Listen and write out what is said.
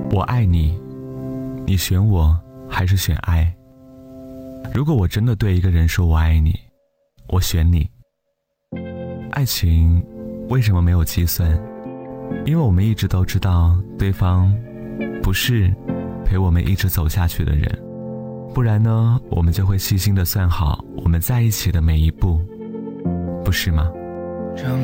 我爱你，你选我还是选爱？如果我真的对一个人说我爱你，我选你。爱情为什么没有计算？因为我们一直都知道对方不是陪我们一直走下去的人，不然呢，我们就会细心地算好我们在一起的每一步，不是吗？